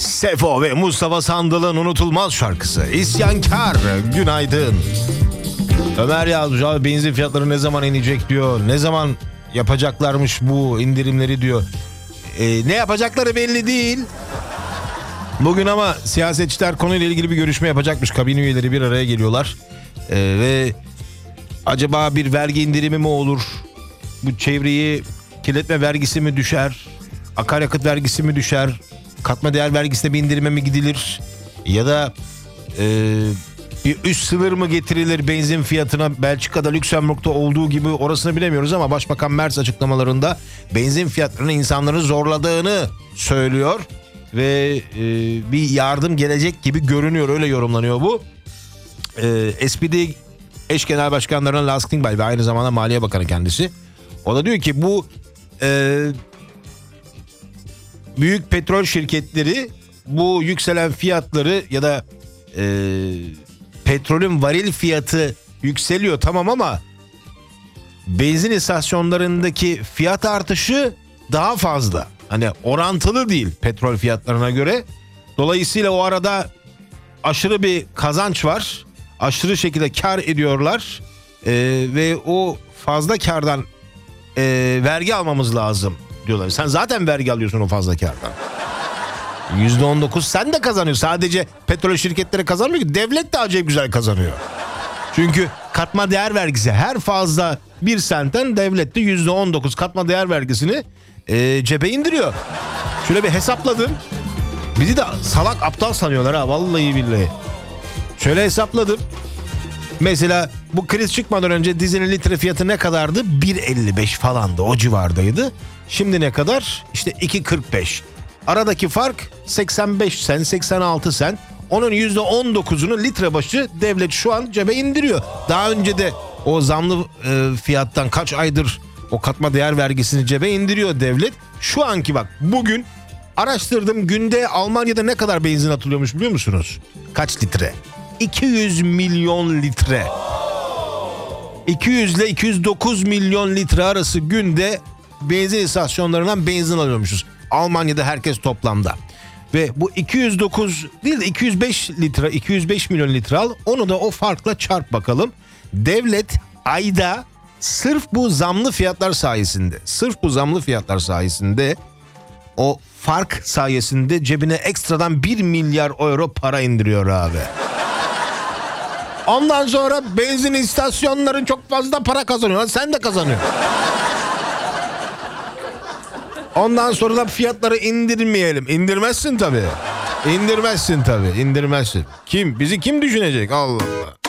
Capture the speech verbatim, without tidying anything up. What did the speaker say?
Sefo ve Mustafa Sandal'ın unutulmaz şarkısı İsyankar. Günaydın. Ömer yazmış abi, benzin fiyatları ne zaman inecek diyor. Ne zaman yapacaklarmış bu indirimleri diyor. Ee, ne yapacakları belli değil. Bugün ama siyasetçiler konuyla ilgili bir görüşme yapacakmış. Kabine üyeleri bir araya geliyorlar. Ee, ve acaba bir vergi indirimi mi olur? Bu çevreyi kirletme vergisi mi düşer? Akaryakıt vergisi mi düşer? Katma değer vergisine bir indirime mi gidilir? Ya da e, bir üst sınır mı getirilir benzin fiyatına? Belçika'da, Lüksemburg'da olduğu gibi, orasını bilemiyoruz ama Başbakan Merz açıklamalarında benzin fiyatlarının insanları zorladığını söylüyor. Ve e, bir yardım gelecek gibi görünüyor, öyle yorumlanıyor bu. E, S P D eş genel başkanlarından Lars Klingbeil ve aynı zamanda Maliye Bakanı kendisi. O da diyor ki bu e, büyük petrol şirketleri bu yükselen fiyatları ya da e, petrolün varil fiyatı yükseliyor tamam ama benzin istasyonlarındaki fiyat artışı daha fazla. Hani orantılı değil petrol fiyatlarına göre. Dolayısıyla o arada aşırı bir kazanç var. Aşırı şekilde kar ediyorlar. Ee, ve o fazla kardan e, vergi almamız lazım diyorlar. Sen zaten vergi alıyorsun o fazla kardan. yüzde on dokuz sen de kazanıyorsun. Sadece petrol şirketleri kazanmıyor ki. Devlet de acayip güzel kazanıyor. Çünkü katma değer vergisi her fazla bir sentten devlet de yüzde on dokuz katma değer vergisini e, cebe indiriyor. Şöyle bir hesapladım. Bizi de salak aptal sanıyorlar ha, vallahi billahi. Şöyle hesapladım. Mesela bu kriz çıkmadan önce dizelin litre fiyatı ne kadardı? bir elli beş falandı, o civardaydı. Şimdi ne kadar? İşte iki kırk beş. Aradaki fark seksen beş sen, seksen altı sen. Onun yüzde on dokuzunu litre başı devlet şu an cebe indiriyor. Daha önce de o zamlı e, fiyattan kaç aydır o katma değer vergisini cebe indiriyor devlet. Şu anki bak, bugün araştırdım, günde Almanya'da ne kadar benzin atılıyormuş biliyor musunuz? Kaç litre? iki yüz milyon litre. iki yüz ile iki yüz dokuz milyon litre arası günde benzin istasyonlarından benzin alıyormuşuz. Almanya'da herkes toplamda. Ve bu iki yüz dokuz değil de iki yüz beş litre, iki yüz beş milyon litre al. Onu da o farkla çarp bakalım. Devlet ayda sırf bu zamlı fiyatlar sayesinde, sırf bu zamlı fiyatlar sayesinde o fark sayesinde cebine ekstradan bir milyar euro para indiriyor abi. Ondan sonra benzin istasyonların çok fazla para kazanıyor. Sen de kazanıyorsun. Ondan sonra da fiyatları indirmeyelim. İndirmezsin tabii. İndirmezsin tabii. İndirmezsin. Kim? Bizi kim düşünecek? Allah Allah.